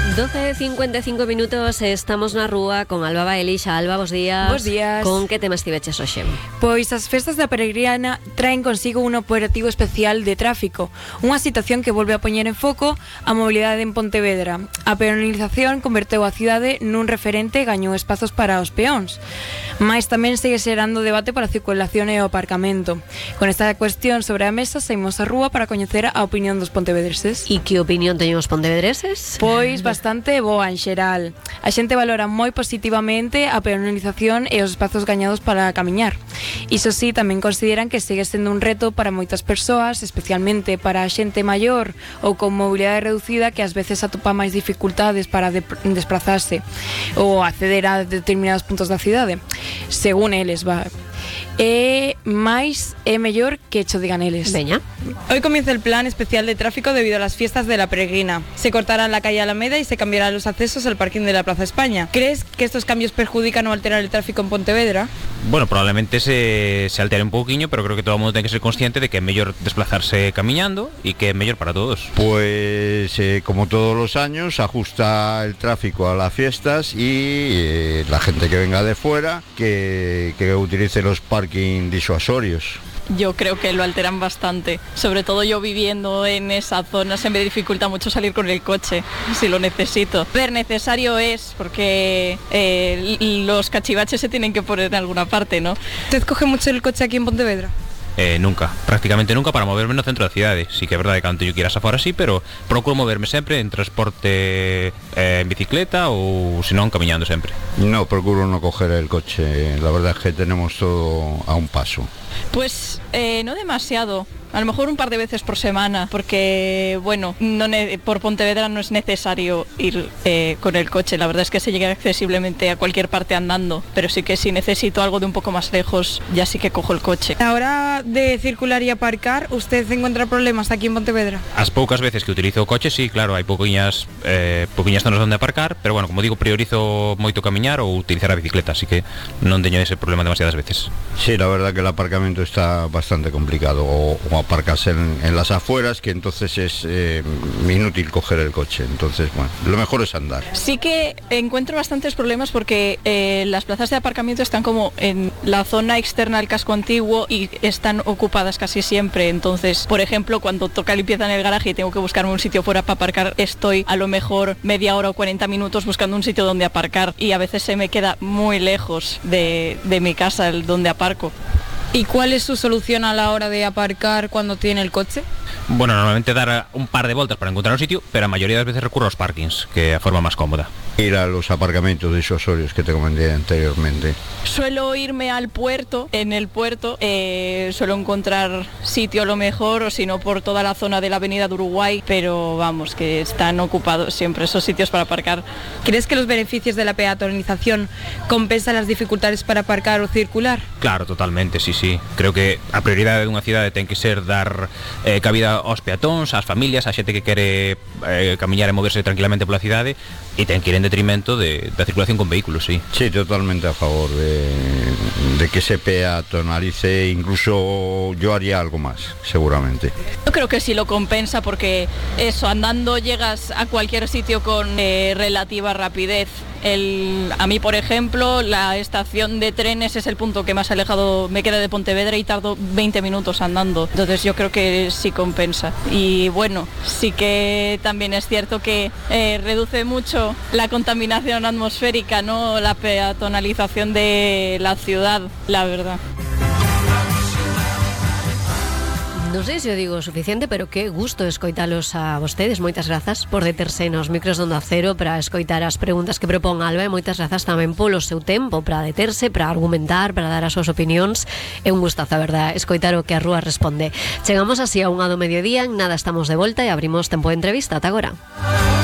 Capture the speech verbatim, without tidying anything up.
doce e cincuenta e cinco minutos, estamos na rúa con Alba Baelixa. Alba, bos días. Bos días. Con que tema estiveches hoxe? Pois as festas da Peregrina traen consigo un operativo especial de tráfico, unha situación que volve a poñer en foco a mobilidade en Pontevedra. A peonización converteu a cidade nun referente e gañou espazos para os peóns, mais tamén segue xerando debate para a circulación e o aparcamento. Con esta cuestión sobre a mesa, saímos á rúa para coñecer a opinión dos pontevedreses. E que opinión teñen os pontevedreses? Pois bastante boa en xeral. A xente valora moi positivamente a peonización e os espazos gañados para camiñar. Iso sí, tamén consideran que segue sendo un reto para moitas persoas, especialmente para a xente maior ou con mobilidade reducida, que ás veces atopa máis dificultades para de desplazarse ou acceder a determinados puntos da cidade. Según eles, va. É máis é mellor que cho digan eles. Veña. Hoy comienza el plan especial de tráfico debido a las fiestas de la Peregrina. Se cortará la calle Alameda y se cambiarán los accesos al parking de la Plaza España. ¿Crees que estos cambios perjudican o alteran el tráfico en Pontevedra? Bueno, probablemente se, se altere un poquinho, pero creo que todo el mundo tiene que ser consciente de que es mejor desplazarse caminando y que es mejor para todos. Pues eh, como todos los años, ajusta el tráfico a las fiestas y eh, la gente que venga de fuera que, que utilice los parking disuasorios. Yo creo que lo alteran bastante, sobre todo yo viviendo en esa zona se me dificulta mucho salir con el coche, si lo necesito. Ver, necesario es, porque eh, los cachivaches se tienen que poner en alguna parte, ¿no? ¿Usted coge mucho el coche aquí en Pontevedra? Eh, nunca, prácticamente nunca para moverme no centro da cidade. Sí que é verdade que cando yo quieras afora sí, pero procuro moverme sempre en transporte eh, en bicicleta ou senón camiñando sempre. No, procuro no coger el coche, la verdad es que tenemos todo a un paso. Pues eh, no demasiado. A lo mejor un par de veces por semana, porque, bueno, no ne- por Pontevedra no es necesario ir eh, con el coche. La verdad es que se llega accesiblemente a cualquier parte andando, pero sí que si necesito algo de un poco más lejos, ya sí que cojo el coche. A la hora de circular y aparcar, ¿usted encuentra problemas aquí en Pontevedra? As poucas veces que utilizo o coche, sí, claro, hai pouquiñas, eh, pouquiñas zonas onde aparcar, pero bueno, como digo, priorizo moito camiñar ou utilizar a bicicleta, así que non teño ese problema demasiadas veces. Sí, la verdad que el aparcamiento está bastante complicado, o, o aparcarse en, en las afueras, que entonces es eh, inútil coger el coche. Entonces, bueno, lo mejor es andar. Sí que encuentro bastantes problemas porque eh, las plazas de aparcamiento están como en la zona externa del casco antiguo y están ocupadas casi siempre. Entonces, por ejemplo, cuando toca limpieza en el garaje y tengo que buscarme un sitio fuera para aparcar, estoy a lo mejor media hora o cuarenta minutos buscando un sitio donde aparcar y a veces se me queda muy lejos de, de mi casa el donde aparco. ¿Y cuál es su solución a la hora de aparcar cuando tiene el coche? Bueno, normalmente dar un par de voltas para encontrar un sitio, pero la mayoría de las veces recurro a los parkings, que a forma más cómoda. Ir a los aparcamientos disuasorios que te comenté anteriormente. Suelo irme al puerto, en el puerto eh, suelo encontrar sitio a lo mejor, o si no por toda la zona de la avenida de Uruguay, pero vamos, que están ocupados siempre esos sitios para aparcar. ¿Crees que los beneficios de la peatonalización compensan las dificultades para aparcar o circular? Claro, totalmente, sí, sí. Creo que a prioridade dunha cidade ten que ser dar eh, cabida aos peatóns, ás familias, a xente que quere eh, camiñar e moverse tranquilamente pola cidade, e ten que ir en detrimento de, da circulación con vehículos, sí. Sí, totalmente a favor de, de que se peatonalice, incluso yo haría algo más, seguramente. Yo creo que sí lo compensa porque eso, andando llegas a cualquier sitio con eh, relativa rapidez. El, a mí, por ejemplo, la estación de trenes es el punto que más alejado me queda de Pontevedra y tardo veinte minutos andando. Entonces yo creo que sí compensa. Y bueno, sí que también es cierto que eh, reduce mucho la contaminación atmosférica, ¿no? La peatonalización de la ciudad, la verdad. Non sei se o digo suficiente, pero que gusto escoitalos a vostedes. Moitas grazas por deterse nos micros de Onda Cero para escoitar as preguntas que propón Alba, e moitas grazas tamén polo seu tempo para deterse, para argumentar, para dar as súas opinións. É un gustazo, a verdad, escoitar o que a Rúa responde. Chegamos así a unha do mediodía, en nada estamos de volta e abrimos tempo de entrevista. Ata agora.